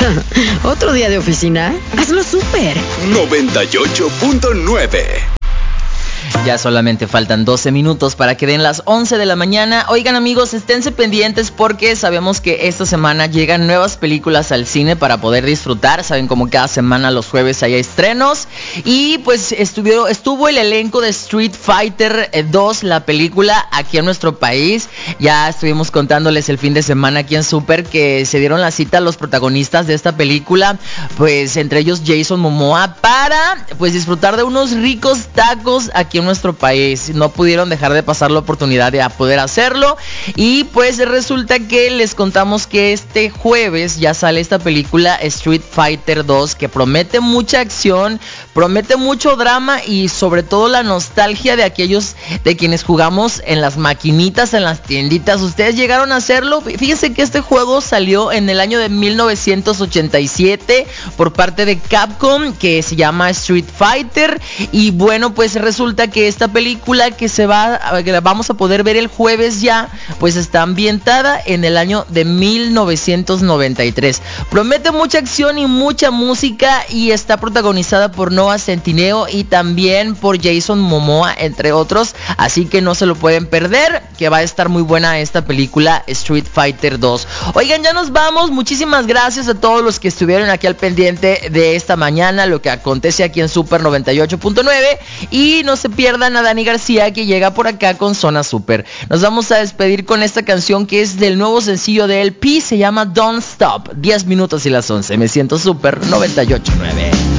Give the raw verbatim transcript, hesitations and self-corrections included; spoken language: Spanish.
¿Otro día de oficina? Hazlo súper. noventa y ocho punto nueve. Ya solamente faltan doce minutos para que den las once de la mañana. Oigan, amigos, esténse pendientes porque sabemos que esta semana llegan nuevas películas al cine para poder disfrutar. Saben, como cada semana los jueves hay estrenos. Y pues estuvo, estuvo el elenco de Street Fighter dos, la película, aquí en nuestro país. Ya estuvimos contándoles el fin de semana aquí en Super que se dieron la cita a los protagonistas de esta película, pues entre ellos Jason Momoa, para pues disfrutar de unos ricos tacos aquí en nuestro país. No pudieron dejar de pasar la oportunidad de poder hacerlo. Y pues resulta que les contamos que este jueves ya sale esta película Street Fighter dos, que promete mucha acción, promete mucho drama y sobre todo la nostalgia de aquellos de quienes jugamos en las maquinitas, en las tienditas. ¿Ustedes llegaron a hacerlo? Fíjense que este juego salió en el año de mil novecientos ochenta y siete por parte de Capcom, que se llama Street Fighter. Y bueno, pues resulta que esta película que se va a, que vamos a poder ver el jueves ya, pues está ambientada en el año de mil novecientos noventa y tres. Promete mucha acción y mucha música y está protagonizada por Noah Centineo y también por Jason Momoa, entre otros. Así que no se lo pueden perder, que va a estar muy buena esta película Street Fighter dos. Oigan, ya nos vamos. Muchísimas gracias a todos los que estuvieron aquí al pendiente de esta mañana, lo que acontece aquí en Super noventa y ocho punto nueve. Y no se pierdan a Dani García, que llega por acá con Zona Super. Nos vamos a despedir con esta canción que es del nuevo sencillo de L P, se llama Don't Stop. diez minutos y las once. Me siento Super noventa y ocho punto nueve.